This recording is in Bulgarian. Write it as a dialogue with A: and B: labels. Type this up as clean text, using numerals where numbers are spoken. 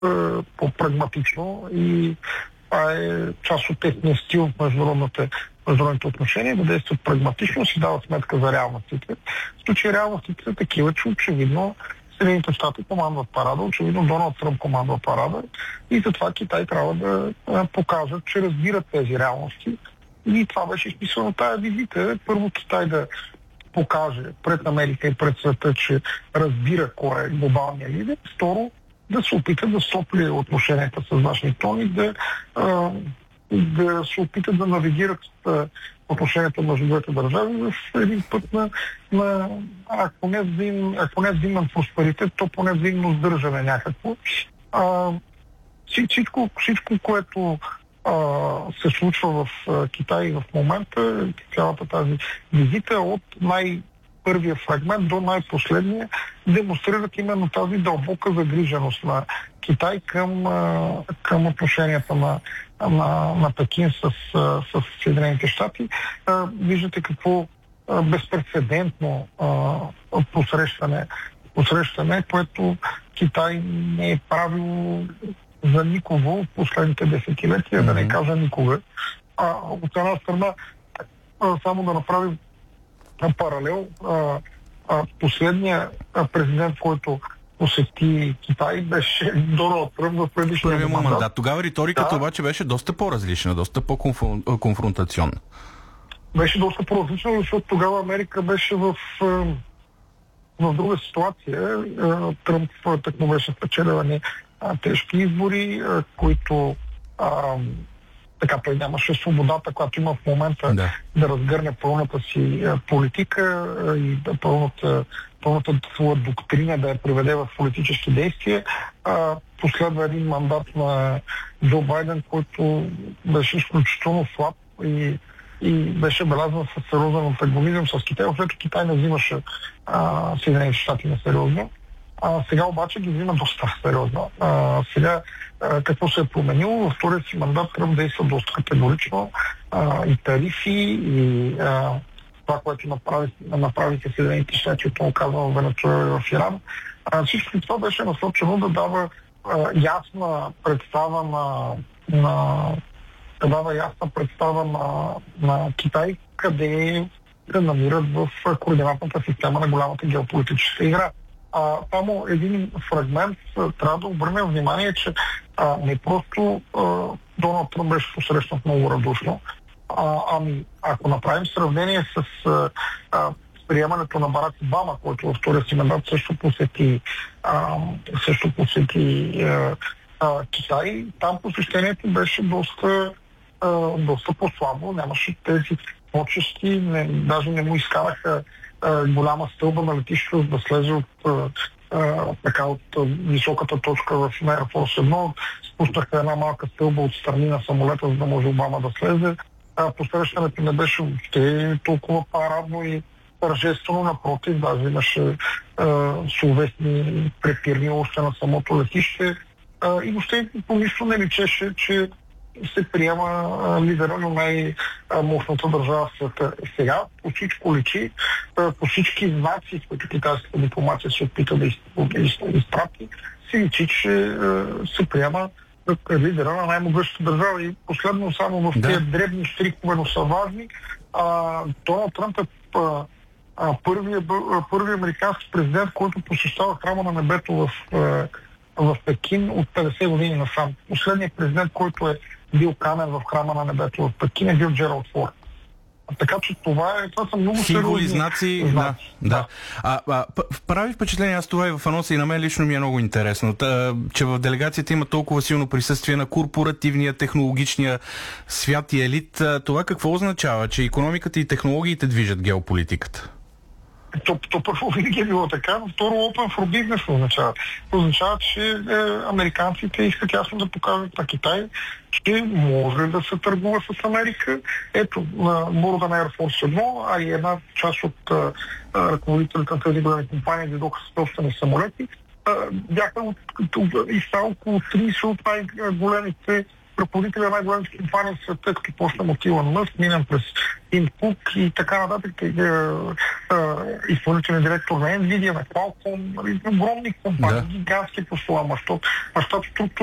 A: по-прагматично и това е част от техния стил в международните отношения, да действат прагматично, си дават сметка за реалностите. В случай реалностите са такива, че очевидно Съединените щати командват парада, очевидно Доналд Тръмп командва парада и затова Китай трябва да покажат, че разбират тези реалности. И това беше изписано тази визита. Първо Китай да покаже пред Америка и пред света, че разбира кой е глобалният лидер. Второ, да се опитат да стопли отношенията с Вашингтон и да се опитат да навигират отношенията между двете държави в един път на ако не взаимен просперитет, то поне взаимно сдържане някакво. Всичко, което се случва в Китай в момента, цялата тази визита от най-първия фрагмент до най-последния, демонстрират именно тази дълбока загриженост на Китай към отношенията на Пекин с Съединените щати. Виждате какво безпрецедентно посрещане, което Китай не е правил за никого в последните десетилетия, да не кажа никога. От една страна, само да направим паралел, последният президент, който посети Китай, беше Доналд Тръмп в предишния мандат.
B: Тогава риториката обаче беше доста по-различна, доста по-конфронтационна.
A: Беше доста по-различна, защото тогава Америка беше в друга ситуация. Тръмп тъкмо беше спечелил тежки избори, които той нямаше свободата, която има в момента да разгърне пълната си политика и пълната своя доктрина да я приведе в политически действия. Последва един мандат на Джо Байден, който беше изключително слаб и беше белязан с сериозен антагонизъм с Китай, защото Китай не взимаше Съединените щати на сериозно. Сега обаче ги взима доста сериозно. Сега какво се е променило? Във втория си мандат Тръмп действа доста категорично. И тарифи, и това, което направиха Съединените щати, отново казвам в Венецуела и в Иран. Всичко това беше насочено да дава ясна представа на Китай, къде да намират в координатната система на голямата геополитическа игра. Само един фрагмент трябва да обърнем внимание, че не просто Доналд Тръмп беше посрещнат много радушно, ако направим сравнение с приемането на Барак Обама, който във втория си мандат също посети Китай, там посещението беше доста по-слабо, нямаше тези почести, даже не му изкараха голяма стълба на летището, да слезе от високата точка в Air Force 1, спуснаха една малка стълба от страни на самолета, за да може Обама да слезе. Посрещането не беше въобще толкова парадно и тържествено, напротив, даже имаше словесни препирни още на самото летище. И въобще по нищо не личеше, че се приема лидера на най-мощната държава в света. Сега по всичко личи, по всички знаци, които китайската дипломация се опита да изпрати, се личи, че се приема лидера на най-могъщата държава. И последно само в тези дребни штрикове, но са важни, Доналд Тръмп е първият американски президент, който посещава храма на небето в Пекин от 50 години насам. Последният президент, който е бил канен в храма на небето в Пекин, е бил Джералд Форд. Така че това са много
B: символи, знаци. Да. Прави впечатление, аз това и в анонса и на мен лично ми е много интересно, че в делегацията има толкова силно присъствие на корпоративния, технологичния свят и елит. Това какво означава? Че икономиката и технологиите движат геополитиката?
A: То първо винаги е било така, но второ open for business означава. Означава, че американците искат ясно да покажат на Китай, че може да се търгува с Америка. Ето, на борда на Air Force 1, и една част от ръководителите на тези големи компании дойдоха с собствени самолети, бяха около 30 от най-големите ръководителя на най-големите компании в света, като почнем от Илон Мъск, минем през Тим Кук и така нататък, изпълнителен директор на Nvidia, на Qualcomm, огромни компании, гигантски по своя мащаб структура.